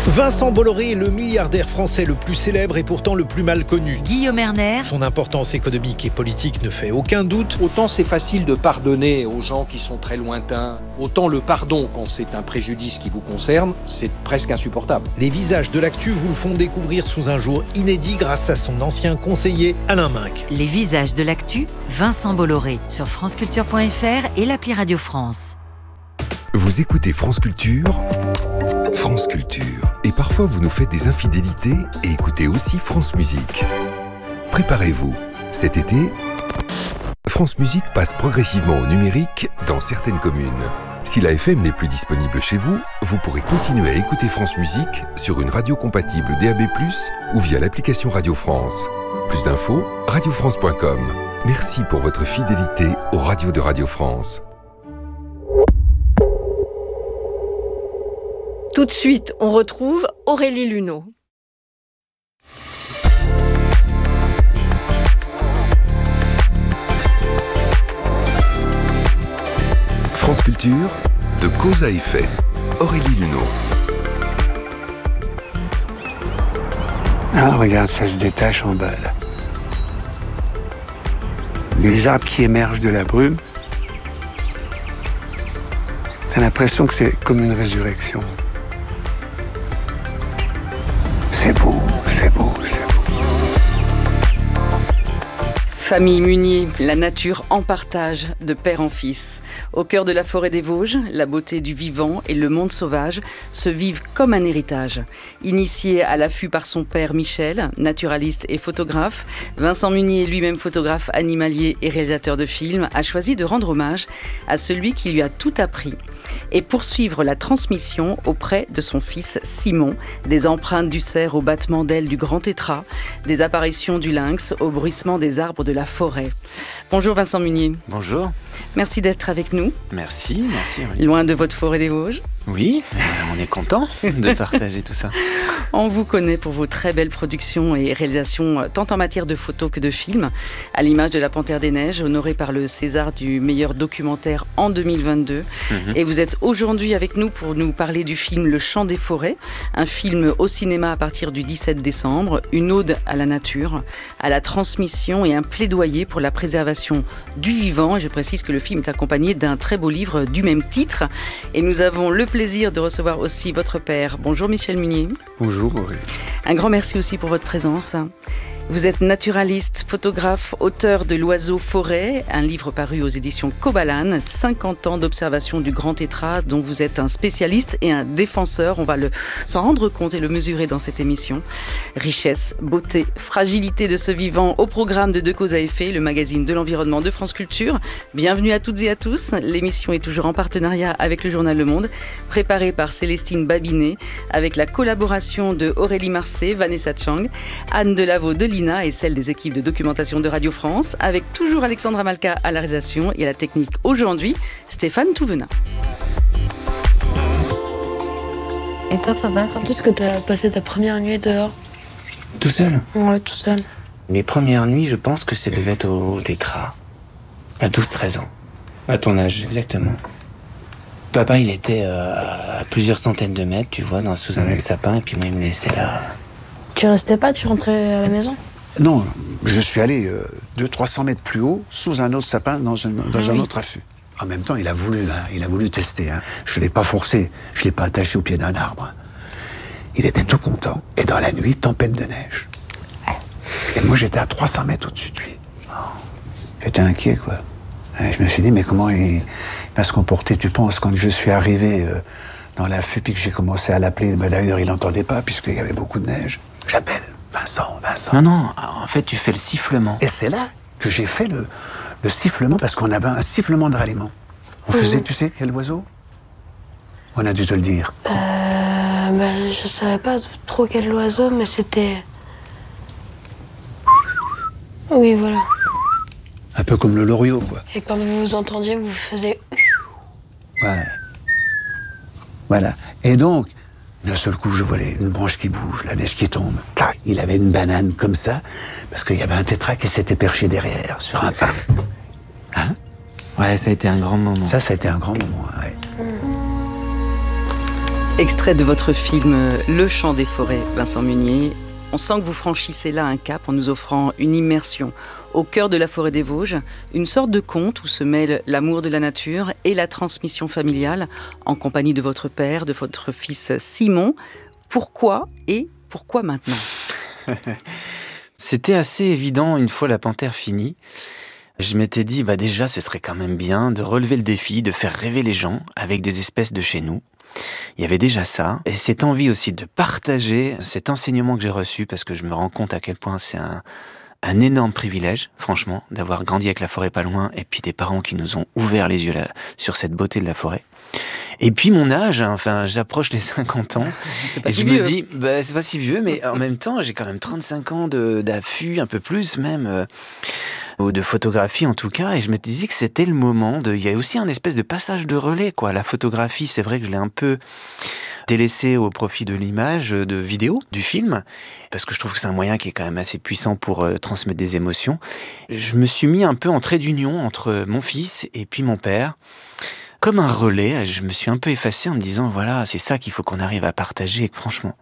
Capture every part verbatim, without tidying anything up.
Vincent Bolloré est le milliardaire français le plus célèbre et pourtant le plus mal connu. Guillaume Erner. Son importance économique et politique ne fait aucun doute. Autant c'est facile de pardonner aux gens qui sont très lointains, autant le pardon quand c'est un préjudice qui vous concerne, c'est presque insupportable. Les visages de l'actu vous le font découvrir sous un jour inédit grâce à son ancien conseiller Alain Minc. Les visages de l'actu, Vincent Bolloré, sur franceculture point f r et l'appli Radio France. Vous écoutez France Culture, France Culture. Et parfois vous nous faites des infidélités et écoutez aussi France Musique. Préparez-vous, cet été, France Musique passe progressivement au numérique dans certaines communes. Si la F M n'est plus disponible chez vous, vous pourrez continuer à écouter France Musique sur une radio compatible D A B plus, ou via l'application Radio France. Plus d'infos, radio france point com. Merci pour votre fidélité aux radios de Radio France. Tout de suite, on retrouve Aurélie Luneau. France Culture, de cause à effet. Aurélie Luneau. Ah, regarde, ça se détache en bas, là. Les arbres qui émergent de la brume. T'as l'impression que c'est comme une résurrection. C'est beau, c'est beau, c'est beau. Famille Munier, la nature en partage de père en fils. Au cœur de la forêt des Vosges, la beauté du vivant et le monde sauvage se vivent comme un héritage. Initié à l'affût par son père Michel, naturaliste et photographe, Vincent Munier, lui-même photographe animalier et réalisateur de films, a choisi de rendre hommage à celui qui lui a tout appris et poursuivre la transmission auprès de son fils Simon, des empreintes du cerf au battement d'ailes du grand tétras, des apparitions du lynx au bruissement des arbres de la forêt. Bonjour Vincent Munier. Bonjour. Merci d'être avec nous. Merci, merci. Loin de votre forêt des Vosges. Oui, on est content de partager tout ça. On vous connaît pour vos très belles productions et réalisations, tant en matière de photos que de films, à l'image de La Panthère des Neiges, honorée par le César du meilleur documentaire en deux mille vingt-deux. Mm-hmm. Et vous êtes aujourd'hui avec nous pour nous parler du film Le Chant des forêts, un film au cinéma à partir du dix-sept décembre, une ode à la nature, à la transmission et un plaidoyer pour la préservation du vivant. Et je précise que le film est accompagné d'un très beau livre du même titre. Et nous avons le plaisir de recevoir aussi votre père. Bonjour Michel Munier. Bonjour Aurélie. Un grand merci aussi pour votre présence. Vous êtes naturaliste, photographe, auteur de L'Oiseau Forêt, un livre paru aux éditions Kobalan, cinquante ans d'observation du grand tétras dont vous êtes un spécialiste et un défenseur. On va le, s'en rendre compte et le mesurer dans cette émission. Richesse, beauté, fragilité de ce vivant au programme de De Cause à Effet, le magazine de l'environnement de France Culture. Bienvenue à toutes et à tous. L'émission est toujours en partenariat avec le journal Le Monde, préparée par Célestine Babinet, avec la collaboration de Aurélie Marcet, Vanessa Chang, Anne Delaveau de Lina et celle des équipes de documentation de Radio France, avec toujours Alexandra Malka à la réalisation et à la technique aujourd'hui, Stéphane Touvenin. Et toi papa, quand est-ce que tu as passé ta première nuit dehors? Tout seul? Ouais, tout seul. Mes premières nuits, je pense que c'est devait être au, au tétras, à douze treize ans, à ton âge exactement. Papa, il était euh, à plusieurs centaines de mètres, tu vois, dans, sous un autre sapin, et puis moi, il me laissait là. Tu restais pas, tu rentrais à la maison? Non, je suis allé euh, deux cents trois cents mètres plus haut, sous un autre sapin, dans, une, dans ah un oui. autre affût. En même temps, il a voulu, hein, il a voulu tester. Hein. Je ne l'ai pas forcé, je ne l'ai pas attaché au pied d'un arbre. Il était tout content. Et dans la nuit, tempête de neige. Et moi, j'étais à trois cents mètres au-dessus de lui. Oh. J'étais inquiet, quoi. Et je me suis dit, mais comment il va se comporter, tu penses, quand je suis arrivé euh, dans l'affût, puis que j'ai commencé à l'appeler. Ben, d'ailleurs, il n'entendait pas, puisqu'il y avait beaucoup de neige. J'appelle Vincent, Vincent. Non, non, en fait, tu fais le sifflement. Et c'est là que j'ai fait le, le sifflement, parce qu'on avait un sifflement de ralliement. On mmh. faisait, tu sais, quel oiseau? On a dû te le dire. Euh, ben, je savais pas trop quel oiseau, mais c'était... Oui, voilà. Un peu comme le loriot, quoi. Et quand vous vous entendiez, vous faisiez... Ouais. Voilà. Et donc... D'un seul coup, je voyais une branche qui bouge, la neige qui tombe. Tac, il avait une banane comme ça, parce qu'il y avait un tétras qui s'était perché derrière, sur un pin. Hein? Ouais, ça a été un grand moment. Ça, ça a été un grand moment, ouais. Extrait de votre film Le Chant des forêts, Vincent Munier. On sent que vous franchissez là un cap en nous offrant une immersion au cœur de la forêt des Vosges, une sorte de conte où se mêlent l'amour de la nature et la transmission familiale, en compagnie de votre père, de votre fils Simon. Pourquoi et pourquoi maintenant ? C'était assez évident une fois La Panthère finie. Je m'étais dit, bah déjà, ce serait quand même bien de relever le défi, de faire rêver les gens avec des espèces de chez nous. Il y avait déjà ça, et cette envie aussi de partager cet enseignement que j'ai reçu, parce que je me rends compte à quel point c'est un, un énorme privilège, franchement, d'avoir grandi avec la forêt pas loin, et puis des parents qui nous ont ouvert les yeux là, sur cette beauté de la forêt. Et puis mon âge, hein, enfin, j'approche les cinquante ans, c'est pas et si je vieux. me dis, bah, c'est pas si vieux, mais en même temps, j'ai quand même trente-cinq ans de, d'affût, un peu plus même, euh, ou de photographie en tout cas, et je me disais que c'était le moment de... Il y a aussi un espèce de passage de relais, quoi. La photographie, c'est vrai que je l'ai un peu délaissée au profit de l'image, de vidéo, du film, parce que je trouve que c'est un moyen qui est quand même assez puissant pour euh, transmettre des émotions. Je me suis mis un peu en trait d'union entre mon fils et puis mon père, comme un relais. Je me suis un peu effacé en me disant, voilà, c'est ça qu'il faut qu'on arrive à partager, franchement.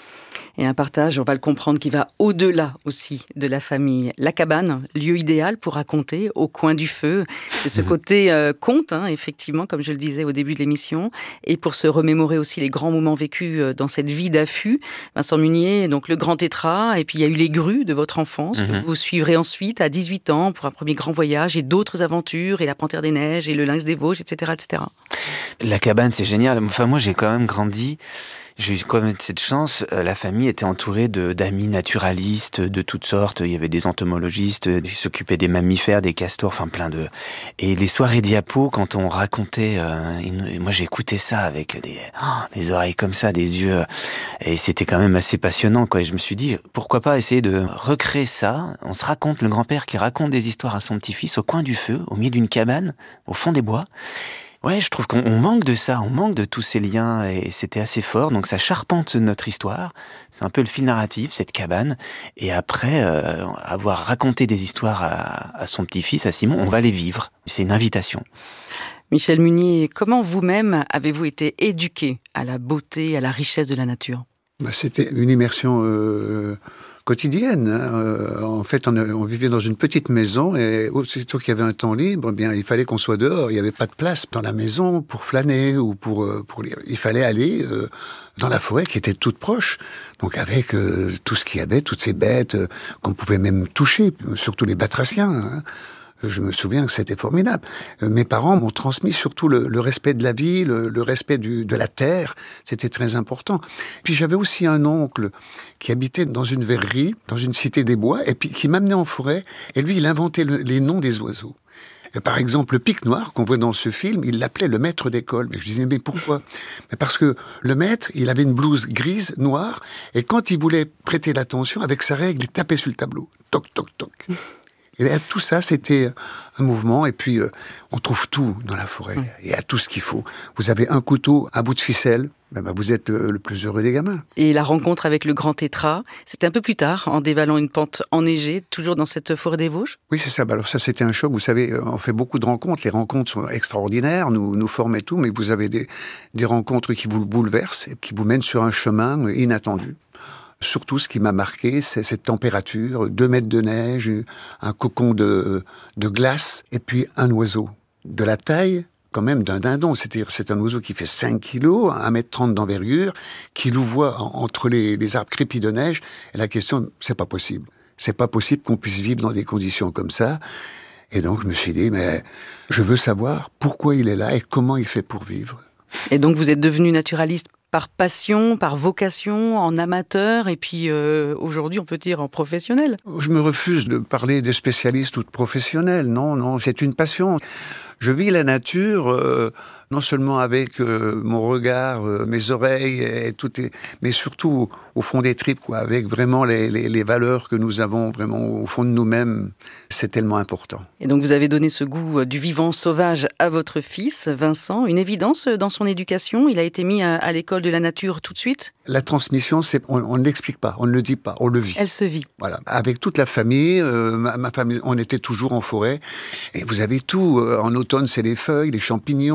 Et un partage, on va le comprendre, qui va au-delà aussi de la famille. La cabane, lieu idéal pour raconter au coin du feu. C'est ce côté euh, conte, hein, effectivement, comme je le disais au début de l'émission. Et pour se remémorer aussi les grands moments vécus dans cette vie d'affût. Vincent Munier, donc le grand tétra, et puis il y a eu les grues de votre enfance, mm-hmm. que vous suivrez ensuite à dix-huit ans pour un premier grand voyage et d'autres aventures, et la Panthère des Neiges, et le Lynx des Vosges, et cetera, et cetera. La cabane, c'est génial. Enfin, moi, j'ai quand même grandi... J'ai eu quand même cette chance, la famille était entourée de, d'amis naturalistes de toutes sortes. Il y avait des entomologistes qui s'occupaient des mammifères, des castors, enfin plein de... Et les soirées diapos, quand on racontait... Euh, une... Moi, j'écoutais ça avec des, oh, des oreilles comme ça, des yeux... Et c'était quand même assez passionnant, quoi. Et je me suis dit, pourquoi pas essayer de recréer ça ? On se raconte, le grand-père qui raconte des histoires à son petit-fils au coin du feu, au milieu d'une cabane, au fond des bois. Ouais, je trouve qu'on on manque de ça, on manque de tous ces liens, et c'était assez fort, donc ça charpente notre histoire, c'est un peu le fil narratif, cette cabane, et après, euh, avoir raconté des histoires à, à son petit-fils, à Simon, on va les vivre, c'est une invitation. Michel Munier, comment vous-même avez-vous été éduqué à la beauté, à la richesse de la nature ? Bah, c'était une immersion... Euh... quotidienne. Hein. En fait, on, on vivait dans une petite maison et aussitôt qu'il y avait un temps libre, bien, il fallait qu'on soit dehors. Il n'y avait pas de place dans la maison pour flâner ou pour, pour lire. Il fallait aller euh, dans la forêt qui était toute proche. Donc avec euh, tout ce qu'il y avait, toutes ces bêtes euh, qu'on pouvait même toucher, surtout les batraciens. Hein. Je me souviens que c'était formidable. Mes parents m'ont transmis surtout le, le respect de la vie, le, le respect du, de la terre. C'était très important. Puis j'avais aussi un oncle qui habitait dans une verrerie, dans une cité des bois, et puis qui m'amenait en forêt. Et lui, il inventait le, les noms des oiseaux. Et par exemple, le pic noir qu'on voit dans ce film, il l'appelait le maître d'école. Mais je disais, mais pourquoi ? Mais parce que le maître, il avait une blouse grise, noire, et quand il voulait prêter l'attention, avec sa règle, il tapait sur le tableau. Toc, toc, toc. Et tout ça, c'était un mouvement. Et puis, euh, on trouve tout dans la forêt. Mmh. Il y a tout ce qu'il faut. Vous avez un couteau, un bout de ficelle. Ben ben vous êtes euh, le plus heureux des gamins. Et la rencontre avec le grand tétra, c'était un peu plus tard, en dévalant une pente enneigée, toujours dans cette forêt des Vosges ? Oui, c'est ça. Ben alors ça, c'était un choc. Vous savez, on fait beaucoup de rencontres. Les rencontres sont extraordinaires, nous, nous forment et tout. Mais vous avez des, des rencontres qui vous bouleversent et qui vous mènent sur un chemin inattendu. Surtout, ce qui m'a marqué, c'est cette température, deux mètres de neige, un cocon de, de glace, et puis un oiseau de la taille, quand même, d'un dindon. C'est-à-dire, c'est un oiseau qui fait cinq kilos, un mètre trente d'envergure, qui louvoie entre les, les arbres crépis de neige. Et la question, c'est pas possible. C'est pas possible qu'on puisse vivre dans des conditions comme ça. Et donc, je me suis dit, mais je veux savoir pourquoi il est là et comment il fait pour vivre. Et donc, vous êtes devenu naturaliste par passion, par vocation, en amateur, et puis euh, aujourd'hui, on peut dire en professionnel. Je me refuse de parler de spécialiste ou de professionnel. Non, non, c'est une passion. Je vis la nature, euh, non seulement avec euh, mon regard, euh, mes oreilles, et tout est, mais surtout au fond des tripes, quoi, avec vraiment les, les, les valeurs que nous avons vraiment au fond de nous-mêmes. C'est tellement important. Et donc vous avez donné ce goût du vivant sauvage à votre fils, Vincent. Une évidence dans son éducation. Il a été mis à, à l'école de la nature tout de suite. La transmission, c'est, on, on ne l'explique pas, on ne le dit pas, on le vit. Elle se vit. Voilà. Avec toute la famille, euh, ma, ma famille, on était toujours en forêt. Et vous avez tout. En automne, c'est les feuilles, les champignons. Au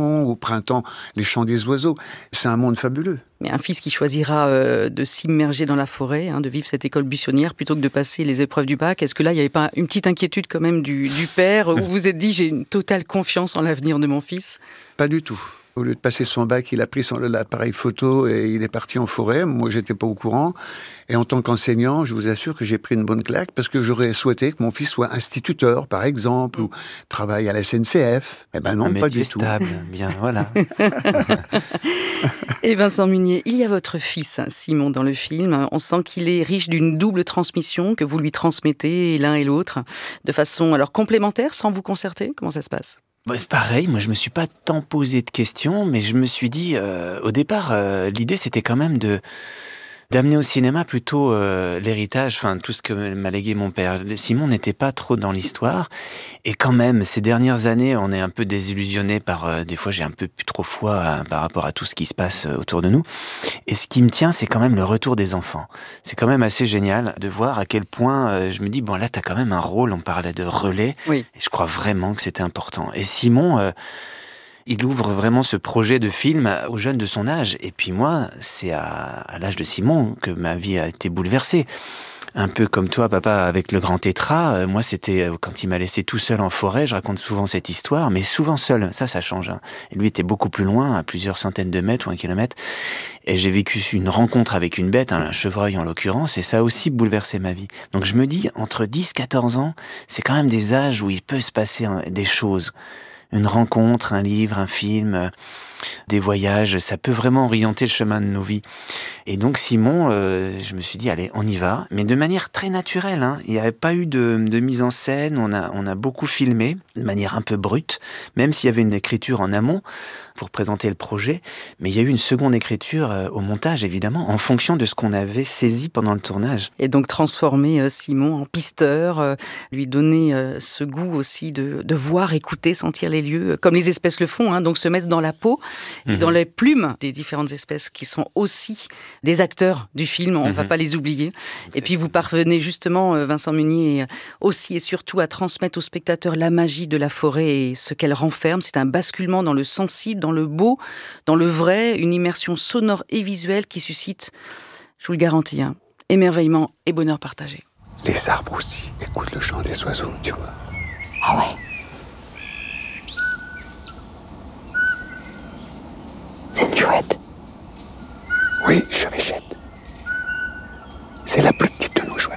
printemps, les chants des oiseaux. C'est un monde fabuleux. Mais un fils qui choisira euh, de s'immerger dans la forêt, hein, de vivre cette école buissonnière plutôt que de passer les épreuves du bac, est-ce que là, il n'y avait pas une petite inquiétude quand même du, du père, où vous vous êtes dit, j'ai une totale confiance en l'avenir de mon fils? Pas du tout. Au lieu de passer son bac, il a pris son, l'appareil photo et il est parti en forêt. Moi, j'étais pas au courant. Et en tant qu'enseignant, je vous assure que j'ai pris une bonne claque parce que j'aurais souhaité que mon fils soit instituteur, par exemple, ou travaille à la S N C F. Eh ben non, un pas du métier tout. stable, bien, voilà. Et Vincent Munier, il y a votre fils, Simon, dans le film. On sent qu'il est riche d'une double transmission que vous lui transmettez l'un et l'autre, de façon alors complémentaire, sans vous concerter. Comment ça se passe ? Bah, c'est pareil, moi je me suis pas tant posé de questions, mais je me suis dit, euh, au départ, euh, l'idée c'était quand même de d'amener au cinéma plutôt euh, l'héritage, enfin tout ce que m'a légué mon père. Simon n'était pas trop dans l'histoire, et quand même, ces dernières années, on est un peu désillusionné par, euh, des fois j'ai un peu plus trop foi hein, par rapport à tout ce qui se passe euh, autour de nous, et ce qui me tient, c'est quand même le retour des enfants. C'est quand même assez génial de voir à quel point, euh, je me dis, bon là t'as quand même un rôle, on parlait de relais, oui. Et je crois vraiment que c'était important. Et Simon... Euh, il ouvre vraiment ce projet de film aux jeunes de son âge. Et puis moi, c'est à, à l'âge de Simon que ma vie a été bouleversée. Un peu comme toi, papa, avec le grand tétra. Moi, c'était quand il m'a laissé tout seul en forêt. Je raconte souvent cette histoire, mais souvent seul. Ça, ça change. Hein. Et lui était beaucoup plus loin, à plusieurs centaines de mètres ou un kilomètre. Et j'ai vécu une rencontre avec une bête, un chevreuil en l'occurrence, et ça a aussi bouleversé ma vie. Donc je me dis, entre dix et quatorze ans, c'est quand même des âges où il peut se passer des choses. Une rencontre, un livre, un film, euh, des voyages, ça peut vraiment orienter le chemin de nos vies. Et donc Simon, euh, je me suis dit, allez, on y va, mais de manière très naturelle. Hein. Il n'y avait pas eu de, de mise en scène, on a, on a beaucoup filmé, de manière un peu brute, même s'il y avait une écriture en amont pour présenter le projet, mais il y a eu une seconde écriture euh, au montage, évidemment, en fonction de ce qu'on avait saisi pendant le tournage. Et donc transformer euh, Simon en pisteur, euh, lui donner euh, ce goût aussi de, de voir, écouter, sentir les lieux, comme les espèces le font, hein, donc se mettre dans la peau et mmh. dans les plumes des différentes espèces qui sont aussi des acteurs du film, on ne mmh. va pas les oublier. Et puis vous parvenez justement, Vincent Munier, aussi et surtout à transmettre aux spectateurs la magie de la forêt et ce qu'elle renferme. C'est un basculement dans le sensible, dans le beau, dans le vrai, une immersion sonore et visuelle qui suscite, je vous le garantis, hein, émerveillement et bonheur partagé. Les arbres aussi écoutent le chant des oiseaux, tu vois. Ah ouais.